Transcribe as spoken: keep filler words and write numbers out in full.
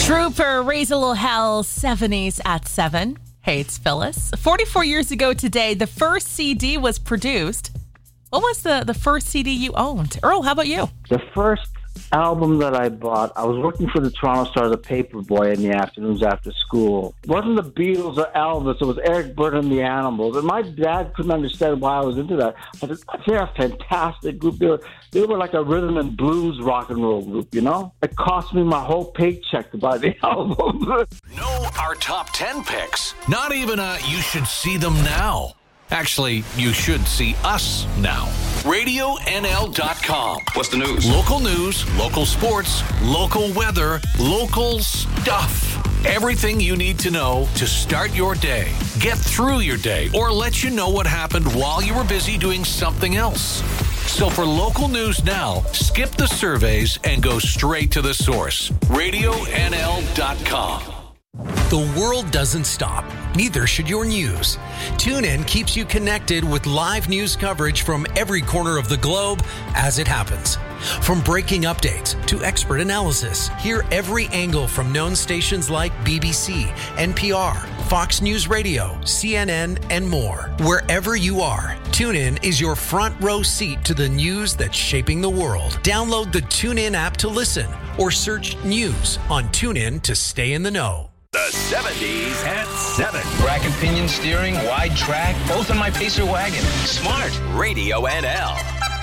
Trooper, Raise a Little Hell, seventies at seven. Hey, it's Phyllis. forty-four years ago today, the first C D was produced. What was the, the first C D you owned? Earl, how about you? The first album that I bought, I was working for the Toronto Star as a paper boy in the afternoons after school. It wasn't the Beatles or Elvis, it was Eric Burdon and the Animals. And my dad couldn't understand why I was into that. But they're a fantastic group. They were, they were like a rhythm and blues rock and roll group, you know? It cost me my whole paycheck to buy the album. Know our top ten picks. Not even a you should see them now. Actually, you should see us now. radio N L dot com. What's the news? Local news, local sports, local weather, local stuff. Everything you need to know to start your day, get through your day, or let you know what happened while you were busy doing something else. So for local news now, skip the surveys and go straight to the source. radio N L dot com. The world doesn't stop. Neither should your news. TuneIn keeps you connected with live news coverage from every corner of the globe as it happens. From breaking updates to expert analysis, hear every angle from known stations like B B C, N P R, Fox News Radio, C N N, and more. Wherever you are, TuneIn is your front row seat to the news that's shaping the world. Download the TuneIn app to listen or search news on TuneIn to stay in the know. The seventies at seven. Bracket pinion steering, wide track, both on my Pacer wagon. Smart. Radio N L.